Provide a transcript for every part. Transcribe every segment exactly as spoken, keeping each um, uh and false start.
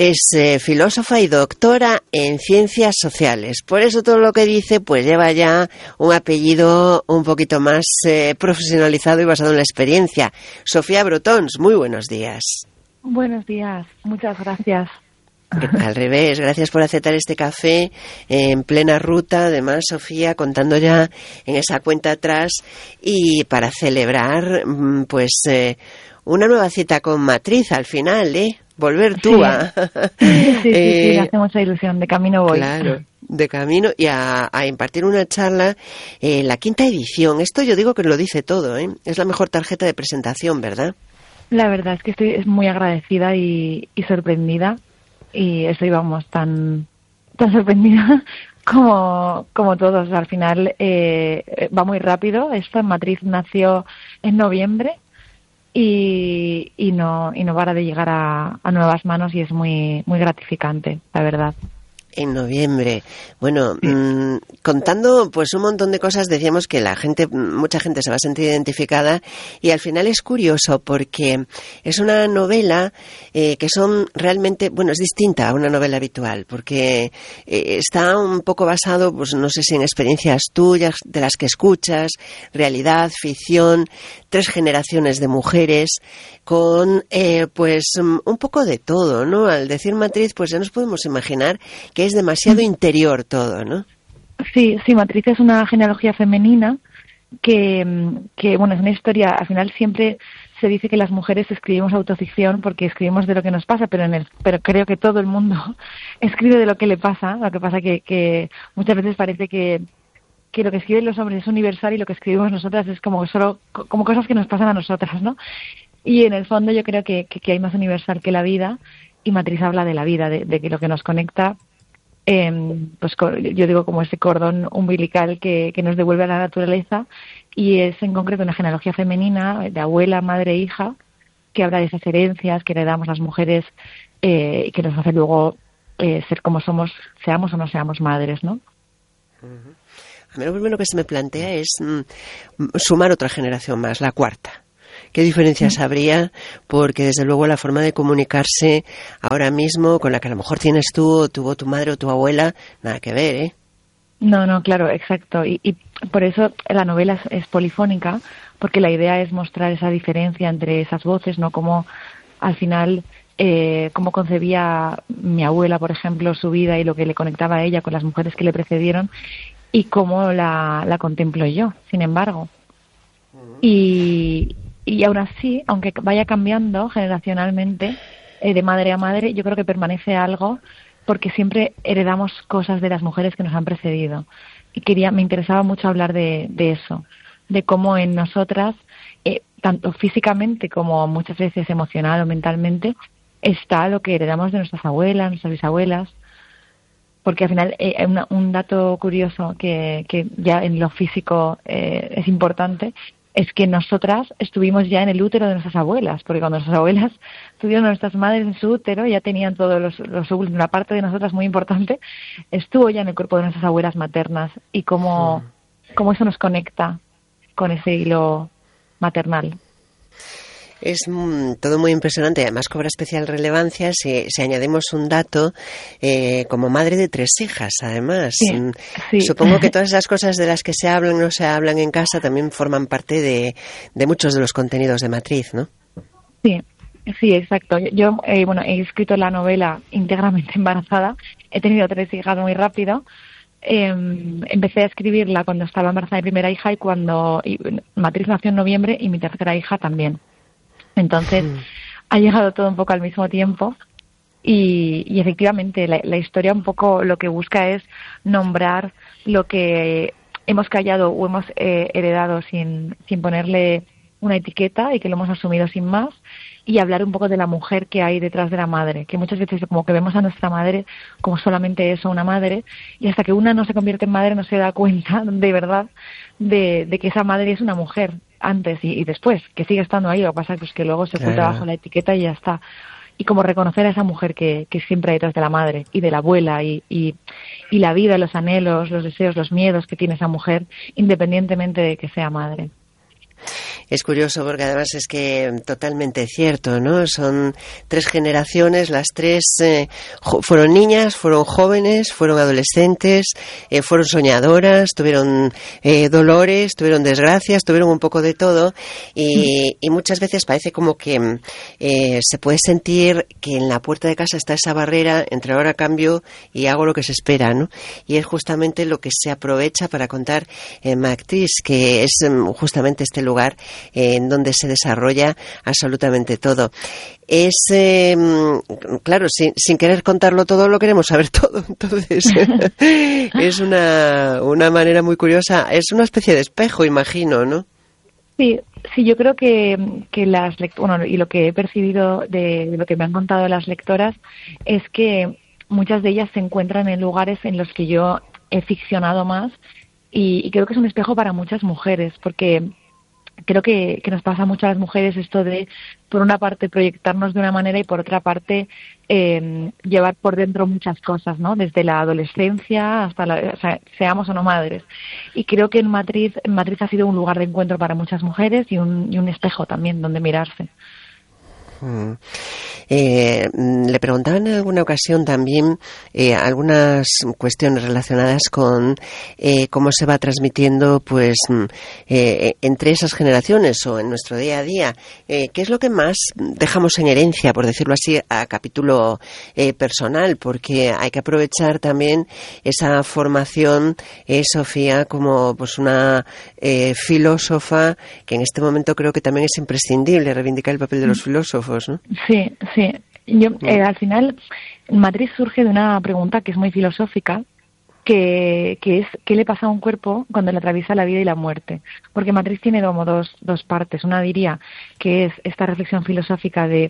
es eh, filósofa y doctora en ciencias sociales. Por eso todo lo que dice pues lleva ya un apellido un poquito más eh, profesionalizado y basado en la experiencia. Sofía Brotons, muy buenos días. Buenos días, muchas gracias. Al revés, gracias por aceptar este café en plena ruta. Además, Sofía, contando ya en esa cuenta atrás y para celebrar pues eh, una nueva cita con Matriz al final, ¿eh? Volver tú sí. a... Sí, sí, sí, eh, sí, me hace mucha ilusión, de camino voy. Claro, de camino y a, a impartir una charla en eh, la quinta edición. Esto yo digo que lo dice todo, ¿eh? Es la mejor tarjeta de presentación, ¿verdad? La verdad es que estoy muy agradecida y, y sorprendida. Y estoy, vamos, tan tan sorprendida como, como todos. Al final eh, va muy rápido. Esta Matriz nació en noviembre y, y no y no para de llegar a, a nuevas manos y es muy muy gratificante, la verdad. En noviembre. Bueno, mmm, contando pues un montón de cosas, decíamos que la gente, mucha gente se va a sentir identificada y al final es curioso porque es una novela eh, que son realmente, bueno, es distinta a una novela habitual porque eh, está un poco basado, pues no sé si en experiencias tuyas, de las que escuchas, realidad, ficción, tres generaciones de mujeres con eh, pues un poco de todo, ¿no? Al decir Matriz, pues ya nos podemos imaginar que es demasiado interior todo, ¿no? Sí, sí, Matriz es una genealogía femenina que, que, bueno, es una historia, al final siempre se dice que las mujeres escribimos autoficción porque escribimos de lo que nos pasa, pero en el, pero creo que todo el mundo escribe de lo que le pasa, lo que pasa que, que muchas veces parece que que lo que escriben los hombres es universal y lo que escribimos nosotras es como solo como cosas que nos pasan a nosotras, ¿no? Y en el fondo yo creo que, que, que hay más universal que la vida y Matriz habla de la vida, de, de que lo que nos conecta, eh, pues yo digo como ese cordón umbilical que, que nos devuelve a la naturaleza y es en concreto una genealogía femenina de abuela, madre e hija que habla de esas herencias que heredamos las mujeres eh, y que nos hace luego eh, ser como somos, seamos o no seamos madres, ¿no? Uh-huh. A mí lo primero que se me plantea es mm, sumar otra generación más, la cuarta. ¿Qué diferencias habría? Porque desde luego la forma de comunicarse ahora mismo con la que a lo mejor tienes tú, o tuvo tu madre o tu abuela, nada que ver, ¿eh? No, no, claro, exacto. Y, y por eso la novela es, es polifónica, porque la idea es mostrar esa diferencia entre esas voces, ¿no? Como al final, eh, cómo concebía mi abuela, por ejemplo, su vida y lo que le conectaba a ella con las mujeres que le precedieron y cómo la, la contemplo yo, sin embargo. Y, y aún así, aunque vaya cambiando generacionalmente, eh, de madre a madre, yo creo que permanece algo porque siempre heredamos cosas de las mujeres que nos han precedido. Y quería, me interesaba mucho hablar de, de eso, de cómo en nosotras, eh, tanto físicamente como muchas veces emocional o mentalmente, está lo que heredamos de nuestras abuelas, nuestras bisabuelas. Porque al final eh, una, un dato curioso que, que ya en lo físico eh, es importante es que nosotras estuvimos ya en el útero de nuestras abuelas, porque cuando nuestras abuelas tuvieron a nuestras madres en su útero ya tenían todos los, los óvulos, una parte de nosotras muy importante estuvo ya en el cuerpo de nuestras abuelas maternas y cómo, sí. cómo eso nos conecta con ese hilo maternal. Es mm, todo muy impresionante, además cobra especial relevancia si, si añadimos un dato eh, como madre de tres hijas, además. Sí, sí. Supongo que todas esas cosas de las que se hablan o no se hablan en casa también forman parte de, de muchos de los contenidos de Matriz, ¿no? Sí, sí, exacto. Yo, eh, bueno, he escrito la novela íntegramente embarazada, he tenido tres hijas muy rápido. Eh, empecé a escribirla cuando estaba embarazada de mi primera hija y cuando y, Matriz nació en noviembre y mi tercera hija también. Entonces, mm. ha llegado todo un poco al mismo tiempo y, y efectivamente la, la historia un poco lo que busca es nombrar lo que hemos callado o hemos eh, heredado sin, sin ponerle una etiqueta y que lo hemos asumido sin más y hablar un poco de la mujer que hay detrás de la madre, que muchas veces como que vemos a nuestra madre como solamente eso, una madre, y hasta que una no se convierte en madre no se da cuenta de verdad de, de que esa madre es una mujer antes y, y después, que sigue estando ahí, lo que pasa es que luego se oculta claro. bajo la etiqueta y ya está. Y como reconocer a esa mujer que, que siempre hay detrás de la madre y de la abuela y, y, y la vida, los anhelos, los deseos, los miedos que tiene esa mujer, independientemente de que sea madre. Es curioso porque además es que totalmente cierto, ¿no? Son tres generaciones, las tres eh, fueron niñas, fueron jóvenes, fueron adolescentes, eh, fueron soñadoras, tuvieron eh, dolores, tuvieron desgracias, tuvieron un poco de todo y, y muchas veces parece como que eh, se puede sentir que en la puerta de casa está esa barrera entre ahora cambio y hago lo que se espera, ¿no? Y es justamente lo que se aprovecha para contar en Mactriz, que es justamente este lugar eh, en donde se desarrolla absolutamente todo. Es, eh, claro, sin, sin querer contarlo todo, lo queremos saber todo. Entonces, es una, una manera muy curiosa. Es una especie de espejo, imagino, ¿no? Sí, sí, yo creo que, que las lectoras, bueno, y lo que he percibido de, de lo que me han contado las lectoras es que muchas de ellas se encuentran en lugares en los que yo he ficcionado más y, y creo que es un espejo para muchas mujeres, porque creo que, que nos pasa mucho a las mujeres esto de, por una parte, proyectarnos de una manera y por otra parte, eh, llevar por dentro muchas cosas, ¿no? Desde la adolescencia hasta la, o sea, seamos o no madres. Y creo que en Mactriz, en Mactriz ha sido un lugar de encuentro para muchas mujeres y un, y un espejo también donde mirarse. Mm. Eh, le preguntaban en alguna ocasión también eh, algunas cuestiones relacionadas con eh, cómo se va transmitiendo pues eh, entre esas generaciones o en nuestro día a día. Eh, ¿Qué es lo que más dejamos en herencia, por decirlo así, a capítulo eh, personal? Porque hay que aprovechar también esa formación, eh, Sofía, como pues una eh, filósofa que en este momento creo que también es imprescindible reivindicar el papel de los filósofos, ¿no? Sí, sí. Yo, eh, al final, Mactriz surge de una pregunta que es muy filosófica, que, que es ¿qué le pasa a un cuerpo cuando le atraviesa la vida y la muerte? Porque Mactriz tiene como dos, dos partes. Una diría que es esta reflexión filosófica de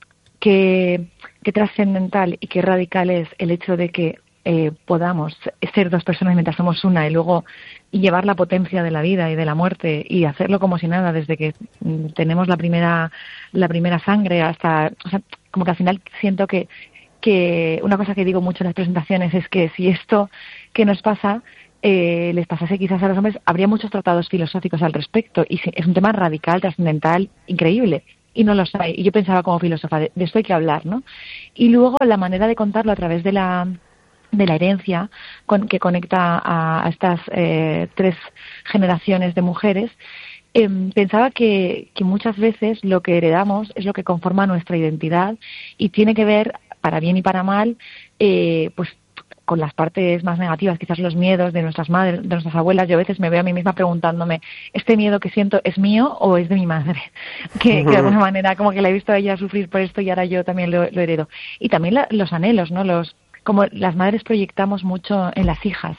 qué, qué trascendental y qué radical es el hecho de que eh, podamos ser dos personas mientras somos una y luego y llevar la potencia de la vida y de la muerte y hacerlo como si nada desde que mm, tenemos la primera la primera sangre hasta, o sea, como que al final siento que que una cosa que digo mucho en las presentaciones es que si esto que nos pasa eh, les pasase quizás a los hombres, habría muchos tratados filosóficos al respecto y es un tema radical, trascendental, increíble. Y no los hay. Y yo pensaba como filósofa, de, de esto hay que hablar, ¿no? Y luego la manera de contarlo a través de la de la herencia con, que conecta a, a estas eh, tres generaciones de mujeres, eh, pensaba que, que muchas veces lo que heredamos es lo que conforma nuestra identidad y tiene que ver, para bien y para mal, eh, pues con las partes más negativas, quizás los miedos de nuestras madres, de nuestras abuelas. Yo a veces me veo a mí misma preguntándome, ¿este miedo que siento es mío o es de mi madre? Que, uh-huh. que de alguna manera como que la he visto a ella sufrir por esto y ahora yo también lo, lo heredo. Y también la, los anhelos, ¿no? Los como las madres proyectamos mucho en las hijas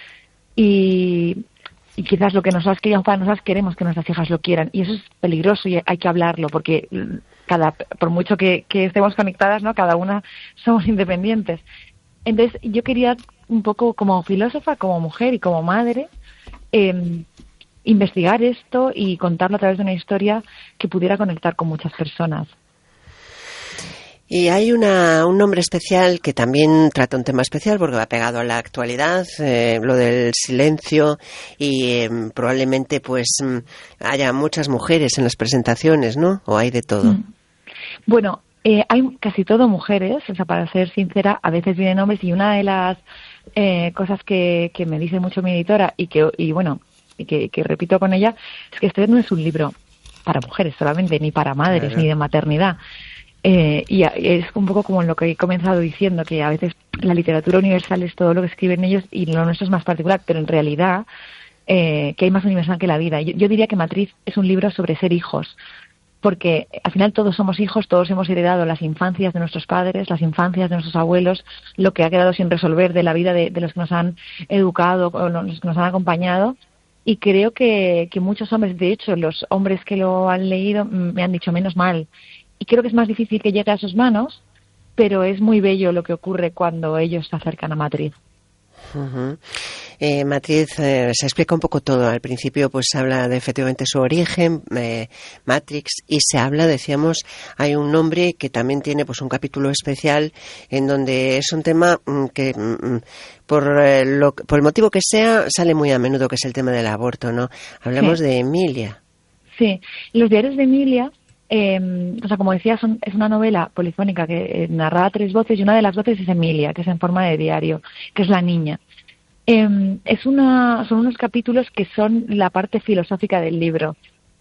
y, y quizás lo que nosotras queríamos para nosotras queremos que nuestras hijas lo quieran y eso es peligroso y hay que hablarlo porque cada por mucho que, que estemos conectadas, ¿no? Cada una somos independientes. Entonces yo quería un poco como filósofa, como mujer y como madre eh, investigar esto y contarlo a través de una historia que pudiera conectar con muchas personas. Y hay una, un nombre especial que también trata un tema especial porque va pegado a la actualidad, eh, lo del silencio y eh, probablemente pues haya muchas mujeres en las presentaciones, ¿no? ¿O hay de todo? Mm. Bueno, eh, hay casi todo mujeres, o sea, para ser sincera, a veces vienen hombres y una de las eh, cosas que, que me dice mucho mi editora y que, y bueno, y que, que repito con ella, es que este no es un libro para mujeres solamente, ni para madres, claro. Ni de maternidad. Eh, y es un poco como lo que he comenzado diciendo, que a veces la literatura universal es todo lo que escriben ellos y lo nuestro es más particular, pero en realidad eh, que hay más universal que la vida. Yo, yo diría que Mactriz es un libro sobre ser hijos, porque al final todos somos hijos, todos hemos heredado las infancias de nuestros padres, las infancias de nuestros abuelos, lo que ha quedado sin resolver de la vida de, de los que nos han educado o los que nos han acompañado. Y creo que, que muchos hombres, de hecho, los hombres que lo han leído me han dicho menos mal. Y creo que es más difícil que llegue a sus manos, pero es muy bello lo que ocurre cuando ellos se acercan a Mactriz. Uh-huh. Eh, Mactriz eh, se explica un poco todo. Al principio pues habla de efectivamente su origen, eh, Matrix, y se habla, decíamos, hay un nombre que también tiene pues un capítulo especial en donde es un tema mm, que mm, por, eh, lo, por el motivo que sea sale muy a menudo, que es el tema del aborto, ¿no? Hablamos sí. de Emilia. Sí, Los diarios de Emilia, eh, o sea, como decía, son, es una novela polifónica que eh, narra a tres voces y una de las voces es Emilia, que es en forma de diario, que es la niña. Eh, es una, son unos capítulos que son la parte filosófica del libro,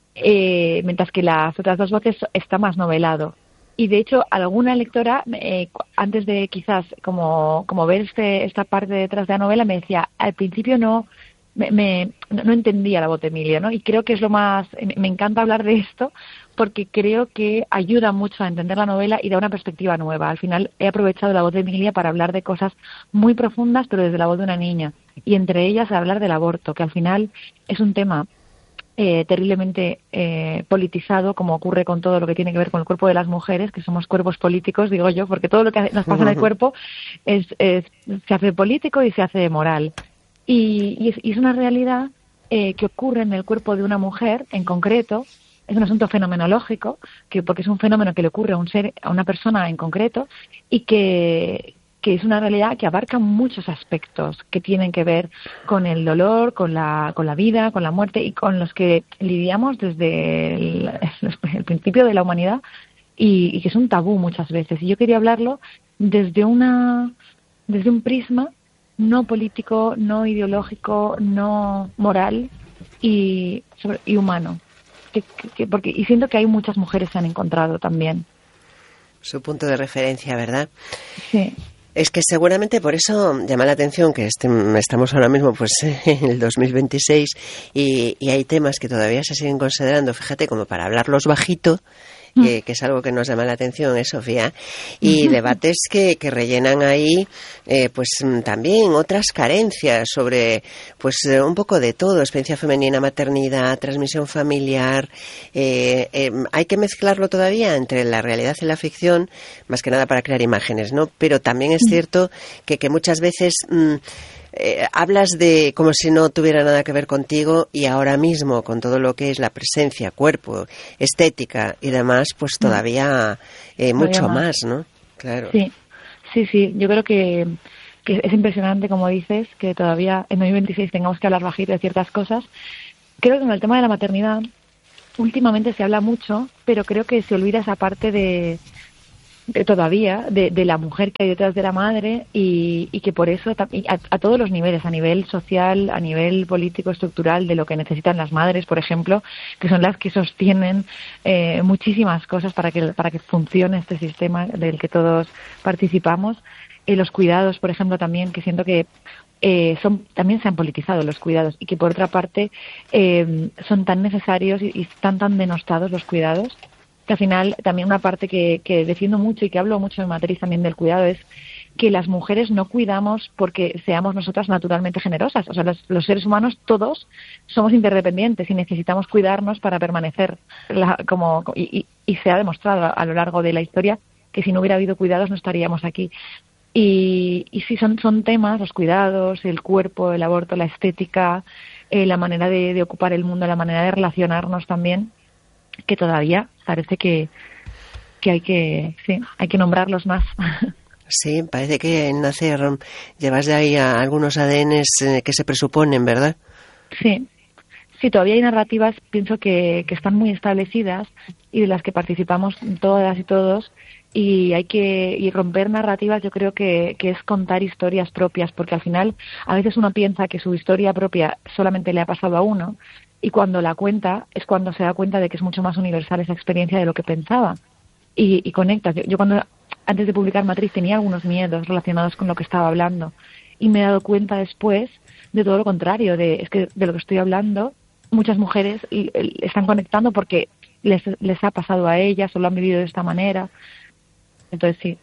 eh, mientras que las otras dos voces está más novelado. Y de hecho, alguna lectora, eh, antes de quizás como, como ver este, esta parte detrás de la novela, me decía, al principio no me, me no entendía la voz de Emilia, ¿no? Y creo que es lo más, me encanta hablar de esto porque creo que ayuda mucho a entender la novela y da una perspectiva nueva. Al final he aprovechado la voz de Emilia para hablar de cosas muy profundas, pero desde la voz de una niña. Y entre ellas hablar del aborto, que al final es un tema Eh, terriblemente eh, politizado, como ocurre con todo lo que tiene que ver con el cuerpo de las mujeres, que somos cuerpos políticos, digo yo, porque todo lo que nos pasa en el cuerpo es, es se hace político y se hace moral. Y, y, es, y es una realidad eh, que ocurre en el cuerpo de una mujer en concreto. Es un asunto fenomenológico, que porque es un fenómeno que le ocurre a un ser, a una persona en concreto, y que que es una realidad que abarca muchos aspectos que tienen que ver con el dolor, con la, con la vida, con la muerte y con los que lidiamos desde el, el principio de la humanidad y, y que es un tabú muchas veces. Y yo quería hablarlo desde una, desde un prisma no político, no ideológico, no moral y, sobre, y humano. Que, que, porque, y siento que hay muchas mujeres que se han encontrado también. Su punto de referencia, ¿verdad? Sí. Es que seguramente por eso llama la atención que este, estamos ahora mismo pues en el dos mil veintiséis y, y hay temas que todavía se siguen considerando, fíjate, como para hablarlos bajito, que, que es algo que nos llama la atención, ¿eh, Sofía? Y debates que, que rellenan ahí eh, pues también otras carencias sobre pues un poco de todo, experiencia femenina, maternidad, transmisión familiar. Eh, eh, hay que mezclarlo todavía entre la realidad y la ficción, más que nada para crear imágenes, ¿no? Pero también es cierto que, que muchas veces mmm, Eh, hablas de como si no tuviera nada que ver contigo y ahora mismo con todo lo que es la presencia, cuerpo, estética y demás, pues todavía eh, mucho más. más, ¿no? Claro. Sí, sí, sí. Yo creo que, que es impresionante, como dices, que todavía en dos mil veintiséis tengamos que hablar bajito de ciertas cosas. Creo que en el tema de la maternidad últimamente se habla mucho, pero creo que se olvida esa parte de De todavía de, de la mujer que hay detrás de la madre y, y que por eso a, a todos los niveles, a nivel social, a nivel político, estructural, de lo que necesitan las madres, por ejemplo, que son las que sostienen eh, muchísimas cosas para que para que funcione este sistema del que todos participamos. Eh, los cuidados, por ejemplo, también, que siento que eh, son también se han politizado los cuidados y que por otra parte eh, son tan necesarios y, y están tan denostados los cuidados, que al final también una parte que, que defiendo mucho y que hablo mucho en Matriz también del cuidado es que las mujeres no cuidamos porque seamos nosotras naturalmente generosas. O sea, los, los seres humanos todos somos interdependientes y necesitamos cuidarnos para permanecer. La, como y, y, y se ha demostrado a, a lo largo de la historia que si no hubiera habido cuidados no estaríamos aquí. Y, y sí, son, son temas, los cuidados, el cuerpo, el aborto, la estética, eh, la manera de, de ocupar el mundo, la manera de relacionarnos también, que todavía parece que, que hay que sí, hay que nombrarlos más. Sí, parece que en Nacer llevas de ahí a algunos A D Ns que se presuponen, ¿verdad? Sí, sí, todavía hay narrativas, pienso que, que están muy establecidas y de las que participamos todas y todos, y hay que y romper narrativas. Yo creo que, que es contar historias propias, porque al final a veces uno piensa que su historia propia solamente le ha pasado a uno, y cuando la cuenta es cuando se da cuenta de que es mucho más universal esa experiencia de lo que pensaba. Y, y conectas. Yo, yo cuando antes de publicar Matriz tenía algunos miedos relacionados con lo que estaba hablando y me he dado cuenta después de todo lo contrario, de es que de lo que estoy hablando muchas mujeres y, y, están conectando porque les, les ha pasado a ellas o lo han vivido de esta manera. Entonces sí.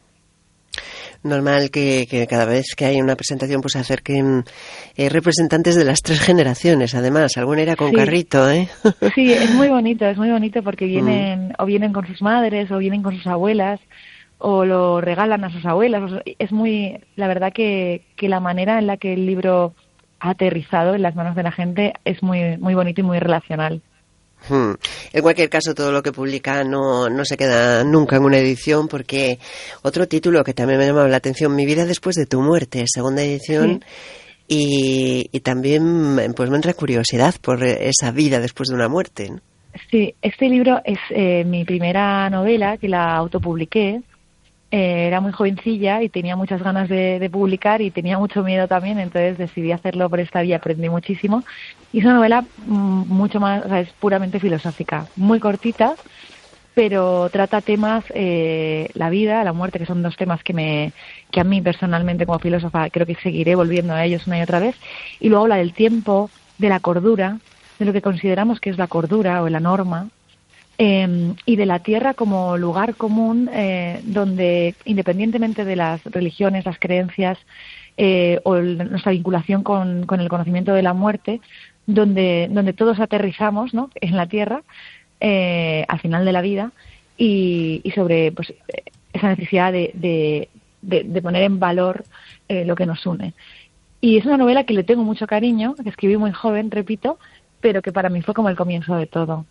Normal que, que cada vez que hay una presentación pues se acerquen eh, representantes de las tres generaciones, además, alguna era con sí. carrito, ¿eh? Sí, es muy bonito, es muy bonito porque vienen mm. o vienen con sus madres o vienen con sus abuelas o lo regalan a sus abuelas. Es muy, la verdad que, que la manera en la que el libro ha aterrizado en las manos de la gente es muy, muy bonito y muy relacional. Hmm. En cualquier caso, todo lo que publica no, no se queda nunca en una edición, porque otro título que también me ha llamado la atención, Mi vida después de tu muerte, segunda edición, sí. y, y también pues me entra curiosidad por esa vida después de una muerte, ¿no? Sí, este libro es eh, mi primera novela, que la autopubliqué. Eh, era muy jovencilla y tenía muchas ganas de, de publicar y tenía mucho miedo también, entonces decidí hacerlo por esta vía, aprendí muchísimo. Y es una novela mm, mucho más, o sea, es puramente filosófica, muy cortita, pero trata temas, eh, la vida, la muerte, que son dos temas que me que a mí personalmente como filósofa creo que seguiré volviendo a ellos una y otra vez. Y luego habla del tiempo, de la cordura, de lo que consideramos que es la cordura o la norma, eh, y de la tierra como lugar común eh, donde, independientemente de las religiones, las creencias eh, o el, nuestra vinculación con, con el conocimiento de la muerte, donde, donde todos aterrizamos, ¿no?, en la tierra, Eh, al final de la vida, y, y sobre pues esa necesidad de, de, de, de poner en valor eh, lo que nos une. Y es una novela que le tengo mucho cariño, que escribí muy joven, repito, pero que para mí fue como el comienzo de todo.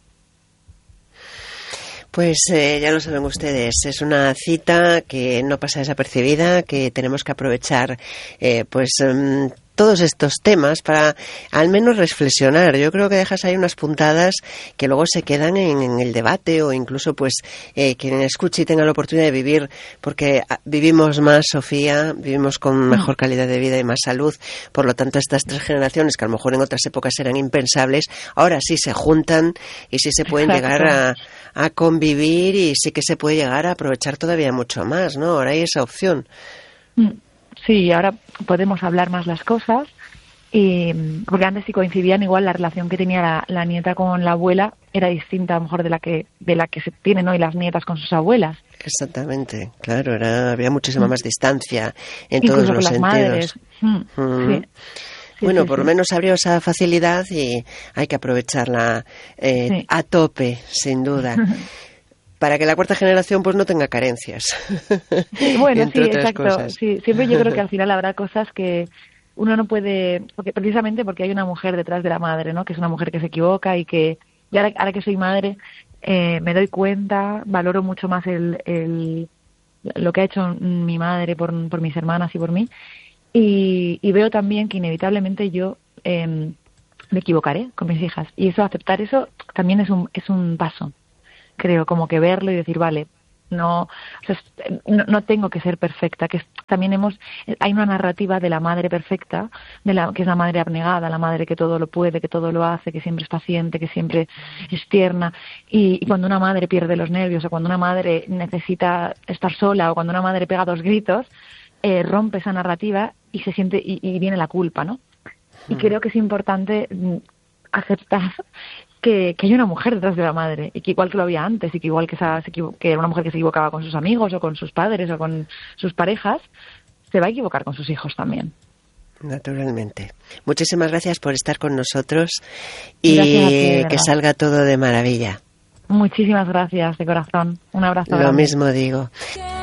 Pues eh, ya lo saben ustedes, es una cita que no pasa desapercibida, que tenemos que aprovechar eh, pues um, todos estos temas para al menos reflexionar. Yo creo que dejas ahí unas puntadas que luego se quedan en, en el debate, o incluso pues eh, quien escuche y tenga la oportunidad de vivir, porque vivimos más, Sofía, vivimos con mejor calidad de vida y más salud. Por lo tanto, estas tres generaciones que a lo mejor en otras épocas eran impensables, ahora sí se juntan y sí se pueden Exacto. llegar a, a convivir, y sí que se puede llegar a aprovechar todavía mucho más, ¿no? Ahora hay esa opción. Sí, ahora podemos hablar más las cosas, y porque antes sí coincidían, igual la relación que tenía la, la nieta con la abuela era distinta a lo mejor de la que de la que se tienen hoy las nietas con sus abuelas. Exactamente, claro, era había muchísima más distancia en Incluso todos los con las sentidos. Madres. Mm, mm. sí. Sí, bueno, sí, por sí. lo menos abrió esa facilidad y hay que aprovecharla eh, Sí. a tope, sin duda. Para que la cuarta generación pues no tenga carencias. Sí, bueno, entre sí, otras exacto. cosas. Sí, siempre yo creo que al final habrá cosas que uno no puede, porque precisamente porque hay una mujer detrás de la madre, ¿no? Que es una mujer que se equivoca y que, y ahora, ahora que soy madre, eh, me doy cuenta, valoro mucho más el, el lo que ha hecho mi madre por, por mis hermanas y por mí, y, y veo también que inevitablemente yo eh, me equivocaré con mis hijas, y eso, aceptar eso también es un es un paso. Creo, como que verlo y decir, vale, no, o sea, no, no tengo que ser perfecta, que es, también hemos, hay una narrativa de la madre perfecta, de la que es la madre abnegada, la madre que todo lo puede, que todo lo hace, que siempre es paciente, que siempre es tierna, y, y cuando una madre pierde los nervios, o cuando una madre necesita estar sola, o cuando una madre pega dos gritos, eh, rompe esa narrativa y se siente, y, y viene la culpa, ¿no? Y creo que es importante aceptar que, que hay una mujer detrás de la madre, y que igual que lo había antes, y que igual que, esa, se equivo- que era una mujer que se equivocaba con sus amigos o con sus padres o con sus parejas, se va a equivocar con sus hijos también. Naturalmente. Muchísimas gracias por estar con nosotros y Gracias a ti, de que verdad. salga todo de maravilla. Muchísimas gracias, de corazón. Un abrazo Lo grande. mismo digo.